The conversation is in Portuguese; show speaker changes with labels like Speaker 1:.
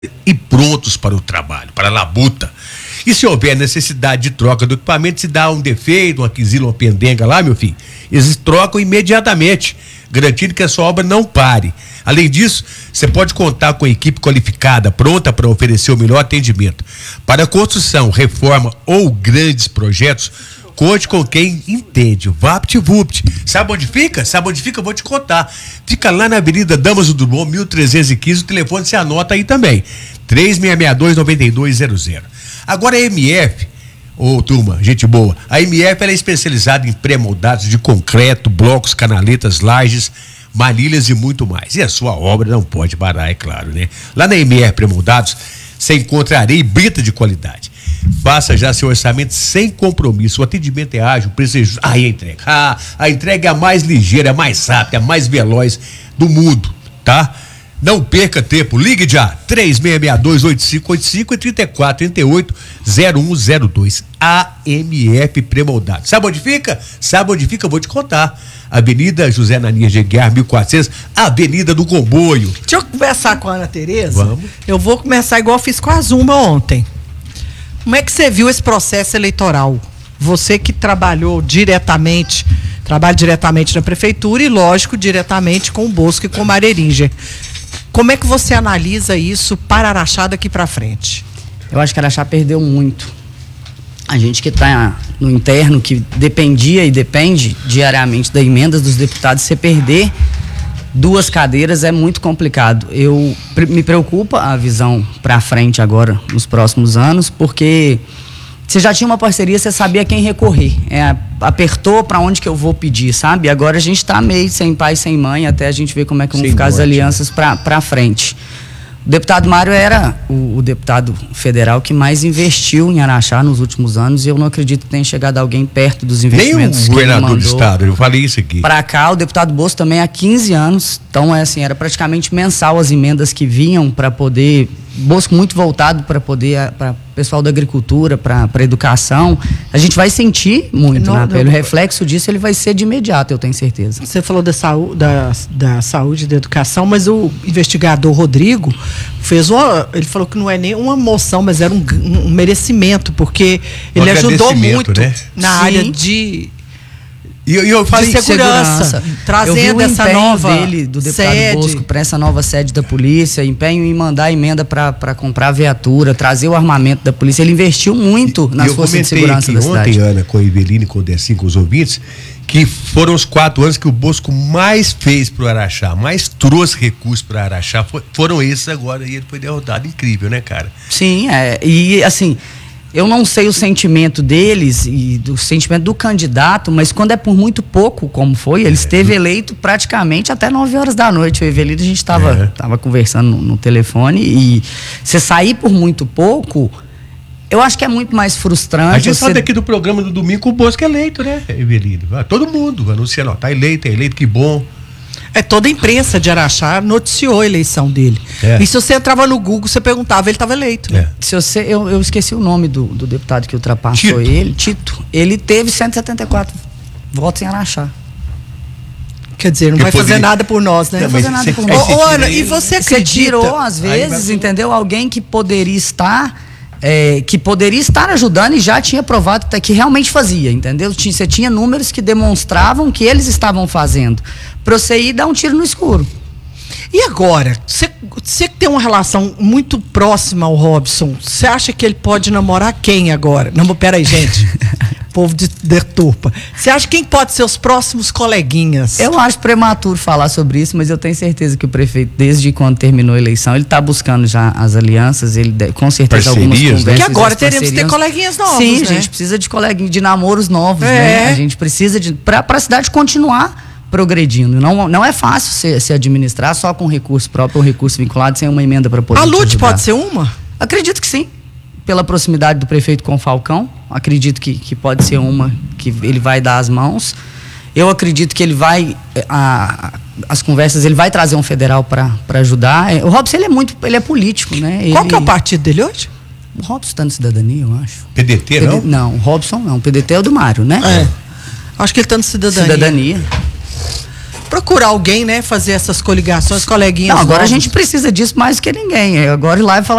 Speaker 1: e prontos para o trabalho, para a labuta. E se houver necessidade de troca do equipamento, se dá um defeito, uma quisila, uma pendenga lá, meu filho, eles trocam imediatamente, garantindo que a sua obra não pare. Além disso, você pode contar com a equipe qualificada, pronta para oferecer o melhor atendimento. Para construção, reforma ou grandes projetos, conte com quem entende. VaptVupt. Sabe onde fica? Sabe onde fica? Eu vou te contar. Fica lá na Avenida Damaso do Bom, 1315. O telefone você anota aí também. 3662-9200. Agora a MF, turma, gente boa. A MF ela é especializada em pré-moldados de concreto, blocos, canaletas, lajes, manilhas e muito mais. E a sua obra não pode parar, é claro, né? Lá na MF Pré-moldados, você encontra areia e brita de qualidade. Faça já seu orçamento sem compromisso. O atendimento é ágil, preço é justo. A entrega. A entrega é a mais ligeira, a mais rápida, a mais veloz do mundo, tá? Não perca tempo. Ligue já. 3662-8585 e 3438-0102. AMF Pré-moldado. Sabe onde fica? Sabe onde fica? Eu vou te contar. Avenida José Ananias de Aguiar, 1400, Avenida do Comboio.
Speaker 2: Deixa eu conversar com a Ana Tereza.
Speaker 1: Vamos.
Speaker 2: Eu vou começar igual eu fiz com a Zuma ontem. Como é que você viu esse processo eleitoral? Você que trabalha diretamente na prefeitura e, lógico, diretamente com o Bosco e com o Mareringer. Como é que você analisa isso para Araxá daqui para frente?
Speaker 3: Eu acho que Araxá perdeu muito. A gente que está no interno, que dependia e depende diariamente da emenda dos deputados, você perder 2 cadeiras é muito complicado. Me preocupa a visão para frente agora, nos próximos anos, porque você já tinha uma parceria, você sabia quem recorrer. Apertou para onde que eu vou pedir, sabe? Agora a gente está meio sem pai, sem mãe, até a gente ver como é que vão ficar as alianças para frente. O deputado Mário era o deputado federal que mais investiu em Araxá nos últimos anos, e eu não acredito que tenha chegado alguém perto dos investimentos que ele mandou. Nem o governador do estado, eu falei isso aqui. Para cá, o deputado Bosco também há 15 anos, então era praticamente mensal as emendas que vinham para poder, Bosco muito voltado para poder, para pessoal da agricultura, para educação. A gente vai sentir muito, pelo reflexo disso ele vai ser de imediato, eu tenho certeza.
Speaker 2: Você falou da saúde e da educação, mas o investigador Rodrigo ele falou que não é nem uma moção, mas era um merecimento, porque ele ajudou muito, né? Na área de
Speaker 1: eu falei
Speaker 2: de segurança, trazendo essa nova
Speaker 3: dele, do deputado Bosco, para essa nova sede da polícia, empenho em mandar emenda para comprar viatura, trazer o armamento da polícia. Ele investiu muito nas forças de segurança da cidade.
Speaker 1: Ontem, Ana, com a Eveline, com o Decinho, com os ouvintes, que foram os 4 anos que o Bosco mais fez para o Araxá, mais trouxe recursos para Araxá, foram esses agora, e ele foi derrotado. Incrível, né, cara?
Speaker 3: Sim, e assim, eu não sei o sentimento deles e do sentimento do candidato, mas quando é por muito pouco, como foi, ele esteve eleito praticamente até 9 horas da noite. O Evelino, a gente tava conversando no telefone, e você sair por muito pouco, eu acho que é muito mais frustrante.
Speaker 1: A gente sabe daqui do programa do domingo, o Bosco é eleito, né, Evelino? Todo mundo anunciando, tá eleito, que bom.
Speaker 2: Toda a imprensa de Araxá noticiou a eleição dele. E se você entrava no Google, você perguntava, ele estava eleito. Né?
Speaker 3: Eu esqueci o nome do deputado que ultrapassou ele, Tito. Ele teve 174 votos em Araxá.
Speaker 2: Quer dizer, não vai fazer nada por nós, né?
Speaker 3: Não vai fazer nada por nós.
Speaker 2: Ana, e você acredita?
Speaker 3: Você tirou, às vezes, entendeu? Alguém que poderia estar ajudando e já tinha provado que realmente fazia, entendeu? Você tinha números que demonstravam que eles estavam fazendo. Pra você ir dar um tiro no escuro.
Speaker 2: E agora, você que tem uma relação muito próxima ao Robson, você acha que ele pode namorar quem agora? Não, peraí, gente. O povo deturpa. Você acha quem pode ser os próximos coleguinhas?
Speaker 3: Eu acho prematuro falar sobre isso, mas eu tenho certeza que o prefeito, desde quando terminou a eleição, ele está buscando já as alianças, ele com certeza algumas conversas.
Speaker 2: Porque agora teremos que ter coleguinhas novos,
Speaker 3: sim,
Speaker 2: né?
Speaker 3: A gente precisa de coleguinhas, de namoros novos, né? A gente precisa para a cidade continuar progredindo. Não é fácil se administrar só com recurso próprio ou recurso vinculado, sem uma emenda para poder
Speaker 2: A Lute pode ser uma?
Speaker 3: Acredito que sim. Pela proximidade do prefeito com o Falcão, acredito que pode ser uma que ele vai dar as mãos. Eu acredito que ele vai as conversas, ele vai trazer um federal para ajudar. O Robson, ele é político, né?
Speaker 2: Qual que é o partido dele hoje?
Speaker 3: O Robson está no Cidadania, eu acho.
Speaker 1: PDT, não?
Speaker 3: Não, o Robson não. O PDT é o do Mário, né?
Speaker 2: Acho que ele está no Cidadania. procurar alguém, né? Fazer essas coligações, coleguinhas.
Speaker 3: Não, agora
Speaker 2: novos.
Speaker 3: a gente precisa disso mais que ninguém. Agora ir lá e falar